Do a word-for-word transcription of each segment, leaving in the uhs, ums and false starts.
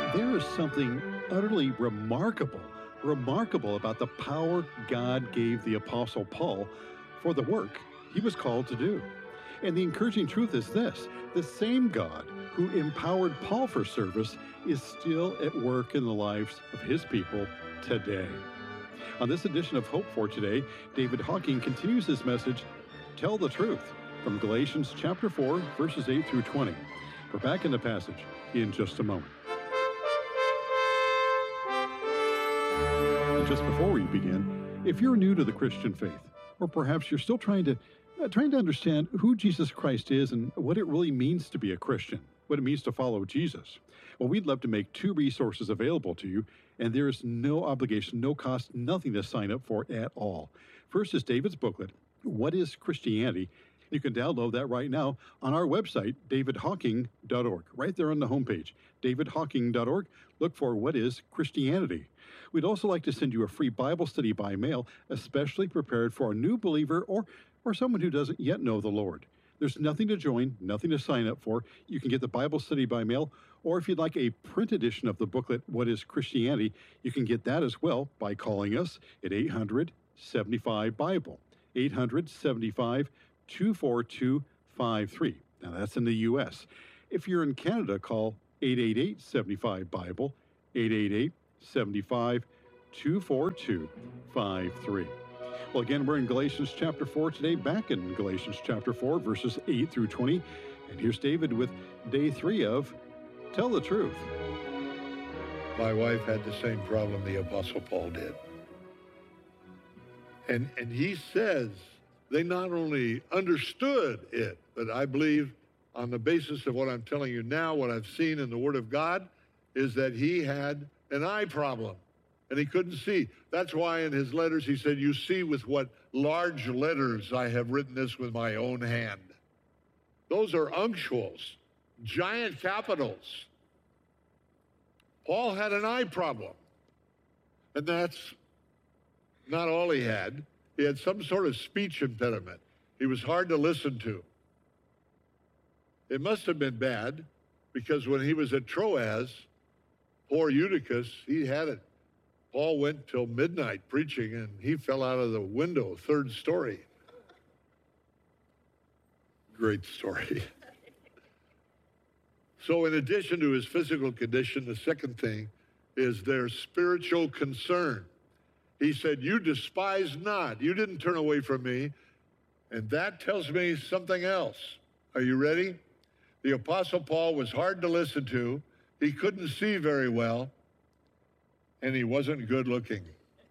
There is something utterly remarkable, remarkable about the power God gave the Apostle Paul for the work he was called to do. And the encouraging truth is this: the same God who empowered Paul for service is still at work in the lives of his people today. On this edition of Hope for Today, David Hocking continues his message, Tell the Truth, from Galatians chapter four, verses eight through twenty. We're back in the passage in just a moment. And just before we begin, if you're new to the Christian faith, or perhaps you're still trying to uh, trying to understand who Jesus Christ is and what it really means to be a Christian, what it means to follow Jesus, well, we'd love to make two resources available to you, and there is no obligation, no cost, nothing to sign up for at all. First is David's booklet, What is Christianity? You can download that right now on our website, david hocking dot org. Right there on the homepage, david hocking dot org. Look for What is Christianity? We'd also like to send you a free Bible study by mail, especially prepared for a new believer or, or someone who doesn't yet know the Lord. There's nothing to join, nothing to sign up for. You can get the Bible study by mail, or if you'd like a print edition of the booklet, What is Christianity? You can get that as well by calling us at eight hundred, seventy-five, Bible, eight hundred, seventy-five, two four two, five three. Now that's in the U S. If you're in Canada, call eight eight eight, seven five, Bible, eight eight eight, seven five, two four two, five three. Well, again, we're in Galatians chapter four today, back in Galatians chapter four, verses eight through twenty. And here's David with day three of Tell the Truth. My wife had the same problem the Apostle Paul did. And, and he says they not only understood it, but I believe on the basis of what I'm telling you now, what I've seen in the Word of God, is that he had an eye problem and he couldn't see. That's why in his letters he said, you see with what large letters I have written this with my own hand. Those are unctuals, giant capitals. Paul had an eye problem. And that's not all he had. He had some sort of speech impediment. He was hard to listen to. It must have been bad because when he was at Troas, poor Eutychus, he had it. Paul went till midnight preaching and he fell out of the window, third story. Great story. So in addition to his physical condition, the second thing is their spiritual concern. He said, you despise not. You didn't turn away from me. And that tells me something else. Are you ready? The Apostle Paul was hard to listen to. He couldn't see very well. And he wasn't good looking.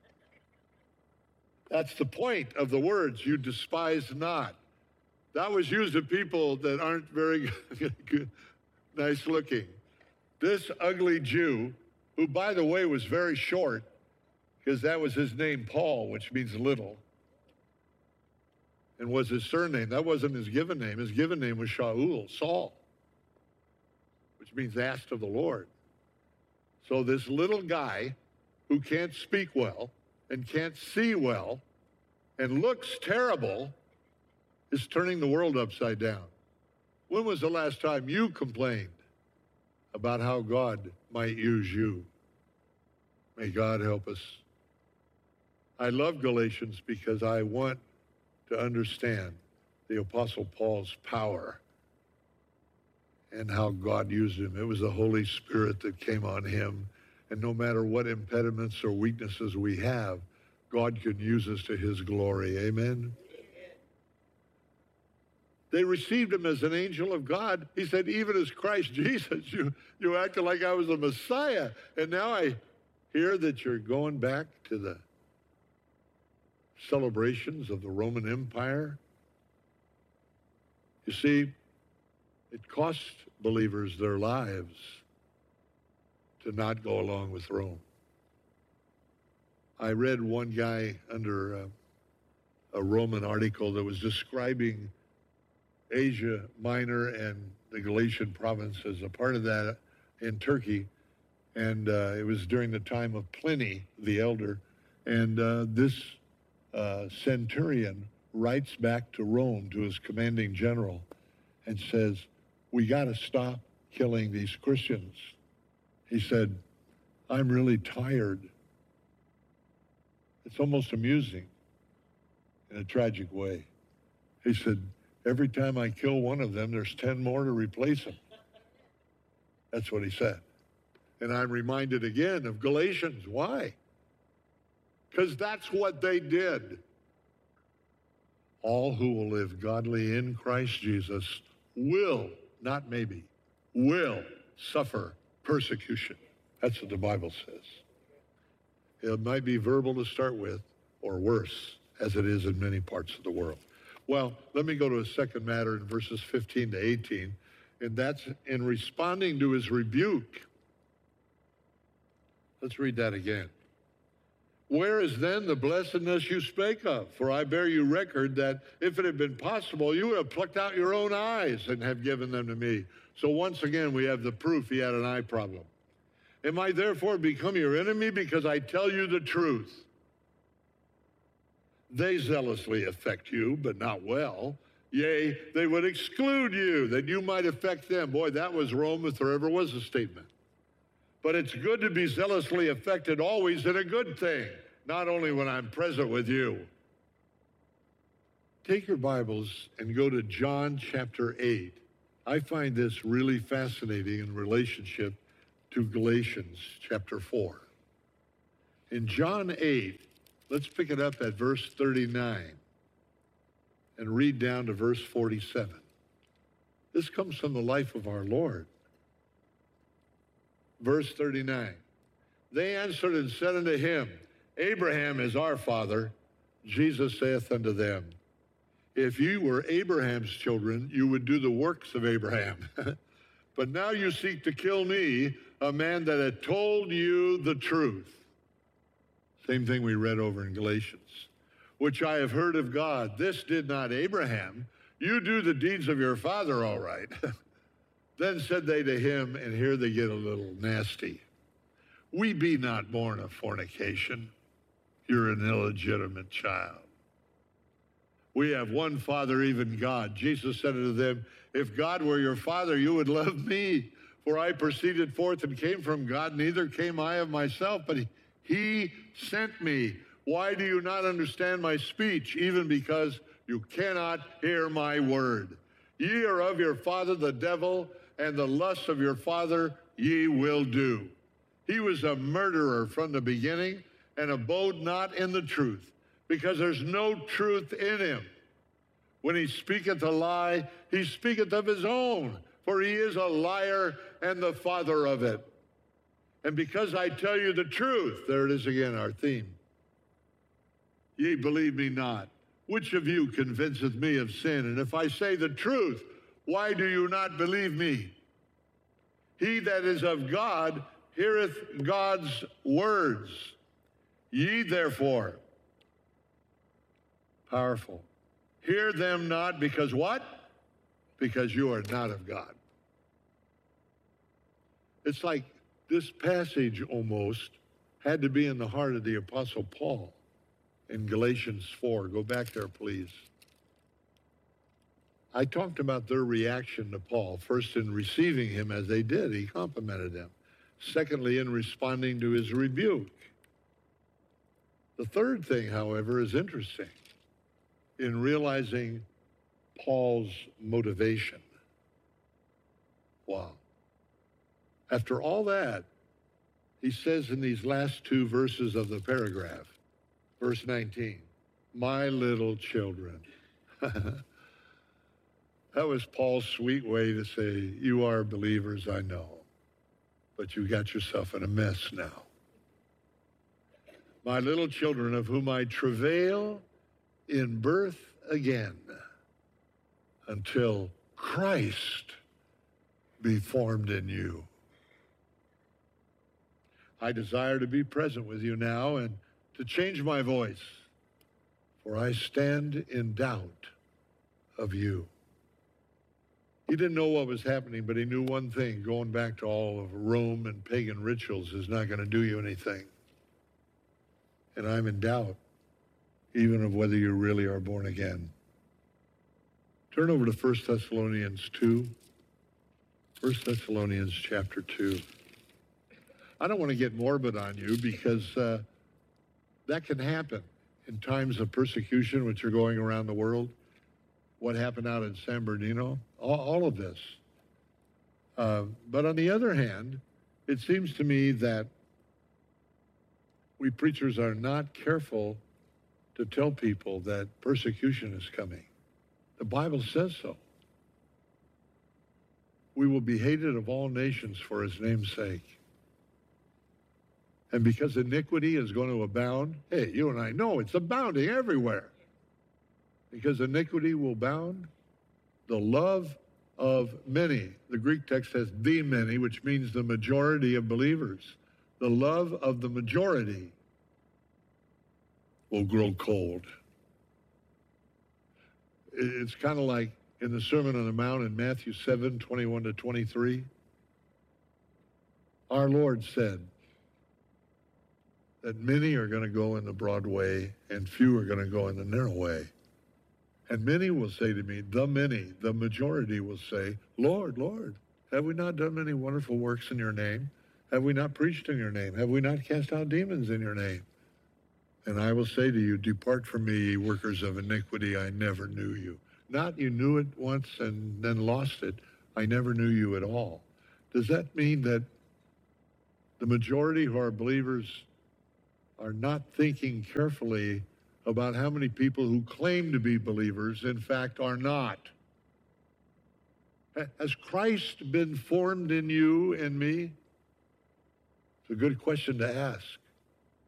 That's the point of the words, you despise not. That was used of people that aren't very good, nice looking. This ugly Jew, who by the way was very short, because that was his name, Paul, which means little, and was his surname. That wasn't his given name. His given name was Shaul, Saul, which means asked of the Lord. So this little guy who can't speak well and can't see well and looks terrible is turning the world upside down. When was the last time you complained about how God might use you? May God help us. I love Galatians because I want to understand the Apostle Paul's power and how God used him. It was the Holy Spirit that came on him. And no matter what impediments or weaknesses we have, God can use us to his glory. Amen? They received him as an angel of God. He said, even as Christ Jesus, you, you acted like I was the Messiah. And now I hear that you're going back to the celebrations of the Roman Empire. You see, it cost believers their lives to not go along with Rome. I read one guy under a, a Roman article that was describing Asia Minor and the Galatian province as a part of that in Turkey. And uh, it was during the time of Pliny the Elder. And uh, this uh, centurion writes back to Rome, to his commanding general, and says, we got to stop killing these Christians. He said, I'm really tired. It's almost amusing in a tragic way. He said, every time I kill one of them, there's ten more to replace them. That's what he said. And I'm reminded again of Galatians. Why? Because that's what they did. All who will live godly in Christ Jesus will, not maybe, will suffer persecution. That's what the Bible says. It might be verbal to start with, or worse, as it is in many parts of the world. Well, let me go to a second matter in verses fifteen to eighteen, and that's in responding to his rebuke. Let's read that again. Where is then the blessedness you spake of? For I bear you record that if it had been possible, you would have plucked out your own eyes and have given them to me. So once again, we have the proof he had an eye problem. Am I therefore become your enemy because I tell you the truth? They zealously affect you, but not well. Yea, they would exclude you, that you might affect them. Boy, that was Rome if there ever was a statement. But it's good to be zealously affected always in a good thing, not only when I'm present with you. Take your Bibles and go to John chapter eight. I find this really fascinating in relationship to Galatians chapter four. In John eight, let's pick it up at verse thirty-nine and read down to verse forty-seven. This comes from the life of our Lord. Verse thirty-nine, they answered and said unto him, Abraham is our father. Jesus saith unto them, if you were Abraham's children, you would do the works of Abraham. But now you seek to kill me, a man that had told you the truth. Same thing we read over in Galatians. Which I have heard of God. This did not Abraham. You do the deeds of your father, all right. Then said they to him, and here they get a little nasty. We be not born of fornication. You're an illegitimate child. We have one Father, even God. Jesus said unto them, if God were your Father, you would love me. For I proceeded forth and came from God, neither came I of myself, but he, he sent me. Why do you not understand my speech? Even because you cannot hear my word. Ye are of your father the devil, and the lusts of your father ye will do. He was a murderer from the beginning, and abode not in the truth, because there's no truth in him. When he speaketh a lie, he speaketh of his own, for he is a liar and the father of it. And because I tell you the truth, there it is again, our theme. Ye believe me not. Which of you convinceth me of sin? And if I say the truth, why do you not believe me? He that is of God heareth God's words. Ye therefore, powerful, hear them not, because what? Because you are not of God. It's like this passage almost had to be in the heart of the Apostle Paul in Galatians four. Go back there, please. I talked about their reaction to Paul, first in receiving him as they did. He complimented them. Secondly, in responding to his rebuke. The third thing, however, is interesting in realizing Paul's motivation. Wow. After all that, he says in these last two verses of the paragraph, verse nineteen, my little children. That was Paul's sweet way to say, you are believers, I know, but you got yourself in a mess now. My little children, of whom I travail in birth again, until Christ be formed in you. I desire to be present with you now and to change my voice, for I stand in doubt of you. He didn't know what was happening, but he knew one thing. Going back to all of Rome and pagan rituals is not going to do you anything. And I'm in doubt, even of whether you really are born again. Turn over to First Thessalonians two. First Thessalonians chapter two. I don't want to get morbid on you because uh, that can happen in times of persecution, which are going around the world. What happened out in San Bernardino, all, all of this. Uh, but on the other hand, it seems to me that we preachers are not careful to tell people that persecution is coming. The Bible says so. We will be hated of all nations for his name's sake. And because iniquity is going to abound, hey, you and I know it's abounding everywhere. Because iniquity will abound, the love of many, the Greek text says the many, which means the majority of believers, the love of the majority will grow cold. It's kind of like in the Sermon on the Mount in Matthew seven, twenty-one to twenty-three. Our Lord said that many are going to go in the broad way and few are going to go in the narrow way. And many will say to me, the many, the majority will say, Lord, Lord, have we not done many wonderful works in your name? Have we not preached in your name? Have we not cast out demons in your name? And I will say to you, depart from me, ye workers of iniquity, I never knew you. Not you knew it once and then lost it. I never knew you at all. Does that mean that the majority who are believers are not thinking carefully about how many people who claim to be believers, in fact, are not? Has Christ been formed in you and me? It's a good question to ask.